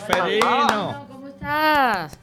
Ceferino. ¿Cómo estás?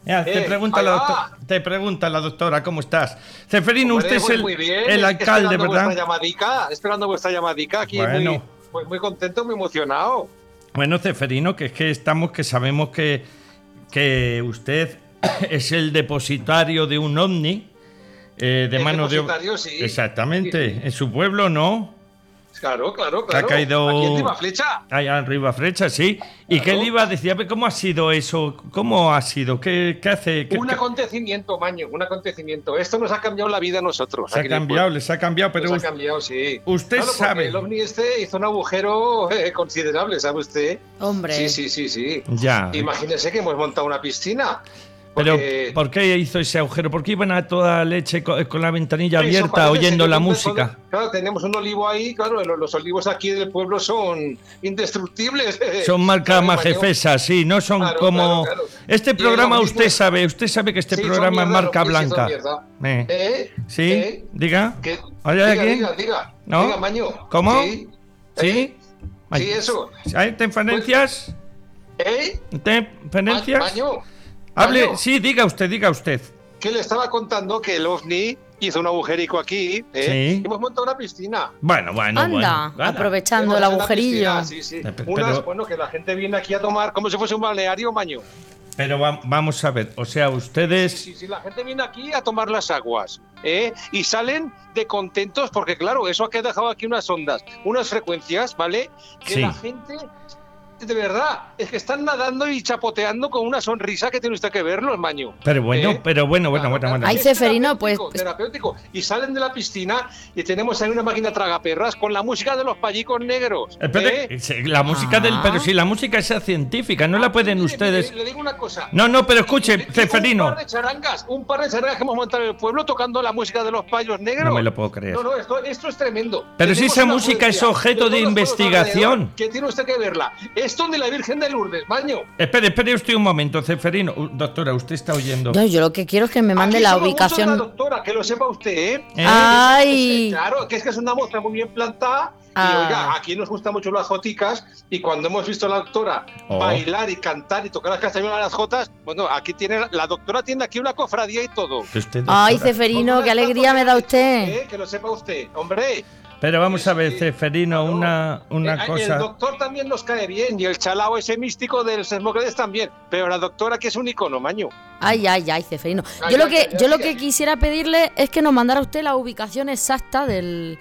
Te pregunta la doctora, ¿cómo estás? Ceferino, usted es el alcalde, ¿verdad? Esperando vuestra llamadica aquí, bueno. muy contento, muy emocionado. Bueno, Ceferino, que sabemos que usted es el depositario de un ovni de mano de... Sí. Exactamente, Sí. en su pueblo, ¿no? Claro. Que ha caído... Aquí en Ribaflecha. Allá en Ribaflecha, sí. Claro. ¿Y qué le iba a decir? ¿Cómo ha sido eso? ¿Cómo ha sido? ¿Qué hace? Un acontecimiento, Maño, un acontecimiento. Esto nos ha cambiado la vida a nosotros. Les ha cambiado, pero... Nos ha cambiado, sí. Usted sabe... El ovni hizo un agujero considerable, ¿sabe usted? Hombre. Sí. Ya. Imagínese que hemos montado una piscina. Pero, ¿por qué hizo ese agujero? ¿Por qué iban a toda leche con la ventanilla abierta oyendo la música? Claro, tenemos un olivo ahí, claro, los olivos aquí del pueblo son indestructibles. Son marca majefesa, sí, no son como... Claro. Este programa usted sabe que este programa es marca blanca. ¿Sí? ¿Diga? Diga. ¿No? Diga, Maño. ¿Cómo? ¿Sí? ¿Sí? Sí, eso. ¿Hay interferencias? ¿Interferencias? Maño. Hable, sí, diga usted. Que le estaba contando que el ovni hizo un agujerico aquí, Sí. Y hemos montado una piscina. Bueno. Anda, aprovechando el agujerillo. Sí. Pero, que la gente viene aquí a tomar como si fuese un balneario, Maño. Pero vamos a ver, o sea, ustedes... Sí, la gente viene aquí a tomar las aguas, y salen de contentos porque, claro, eso ha dejado aquí unas ondas, unas frecuencias, ¿vale? Que la gente... De verdad, es que están nadando y chapoteando con una sonrisa que tiene usted que verlos, Maño. Pero bueno. Ay, Ceferino, pues... Terapéutico. Y salen de la piscina y tenemos ahí una máquina tragaperras con la música de los payicos negros. La música pero si la música es científica, no la pueden ustedes... Le digo una cosa. No, pero escuche, Ceferino. Un par de charangas que hemos montado en el pueblo tocando la música de los payos negros. No me lo puedo creer. No, esto es tremendo. Pero si esa música es objeto de investigación. Que tiene usted que verla. Esto de la Virgen de Lourdes, Maño. Espere usted un momento, Ceferino. Doctora, usted está oyendo. No, yo lo que quiero es que me mande la ubicación. La doctora, que lo sepa usted, ¡Ay! Claro, que es una muestra muy bien plantada. Y oiga, aquí nos gustan mucho las joticas. Y cuando hemos visto a la doctora bailar y cantar y tocar las castañuelas a las jotas, bueno, aquí la doctora tiene aquí una cofradía y todo. Ay, Ceferino, qué alegría me da usted. Que lo sepa usted, hombre. Pero vamos a ver, Ceferino, una cosa... El doctor también nos cae bien, y el chalao ese místico del Sesmócrates también, pero la doctora que es un icono, Maño. Ay, Ceferino. Yo lo que quisiera pedirle es que nos mandara usted la ubicación exacta del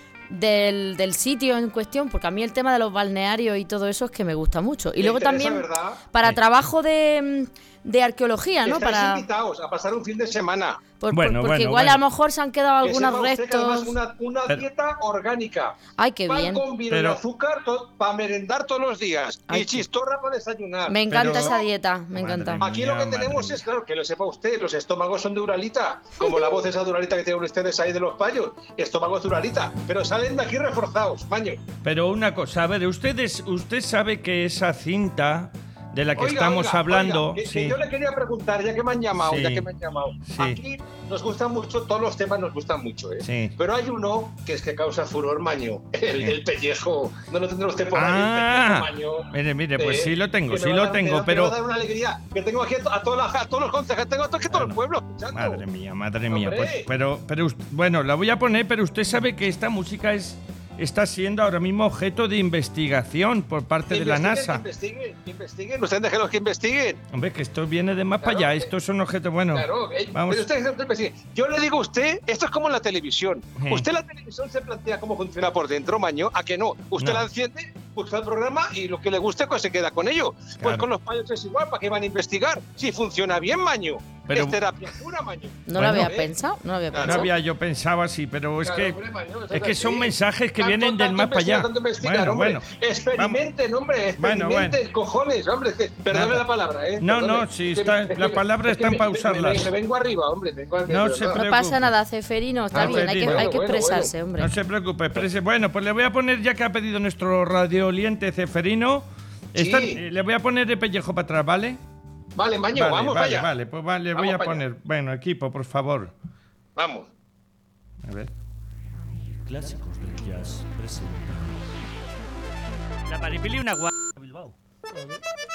sitio en cuestión, porque a mí el tema de los balnearios y todo eso es que me gusta mucho. Y luego también para trabajo de arqueología, ¿no? Estáis invitados a pasar un fin de semana. Porque igual a lo mejor se han quedado algunos restos. Una dieta orgánica. Ay, qué bien. Pan con vino y azúcar para merendar todos los días. Ay, y chistorra para desayunar. Me encanta esa dieta, me encanta. Aquí lo que tenemos es, claro, que lo sepa usted, los estómagos son de Uralita, como la voz esa de Uralita que tienen ustedes ahí de los payos. Estómagos de Uralita, pero salen de aquí reforzados, Maño. Pero una cosa, a ver, usted sabe que esa cinta de la que estamos hablando... que yo le quería preguntar, ya que me han llamado, Sí. Aquí nos gustan mucho, todos los temas nos gustan mucho, Sí. Pero hay uno que es que causa furor, Maño, el pellejo. No lo tendrá usted por ahí, el pellejo, Maño. Mire, pues sí lo tengo, pero... Me va a dar una alegría, que tengo aquí a todos los concejales, tengo aquí todo el pueblo escuchando. Madre mía, pues, pero bueno, la voy a poner, pero usted sabe que esta música está siendo ahora mismo objeto de investigación por parte de la NASA. Investiguen. Ustedes déjenlos que investiguen. Hombre, que esto viene de más para allá. Estos son objetos, bueno. Claro, vamos. Pero usted, yo le digo a usted, esto es como en la televisión. Usted la televisión se plantea cómo funciona por dentro, Maño, ¿a que no? Usted la enciende, busca el programa y lo que le guste, pues se queda con ello. Claro. Pues con los payos es igual, ¿para qué van a investigar? Si funciona bien, Maño. Pero, es terapia pura, Maño. No lo había pensado. No había yo pensado así, pero es que es que son mensajes que vienen del más para allá. Bueno. Experimenten, hombre, experimenten, cojones, hombre. Perdóneme la palabra, No, sí, la palabra está para usarlas. Me vengo arriba, hombre. No pasa nada, Ceferino, está bien, hay que expresarse, hombre. No se preocupe, Bueno, pues le voy a poner, ya que ha pedido nuestro radiooliente Ceferino, le voy a poner el pellejo para atrás, ¿vale? Vale, Maño, vamos para allá. Vale, pues le voy a poner. Bueno, equipo, por favor. Vamos. A ver. Clásicos del Jazz presenta La Maripili una Bilbao.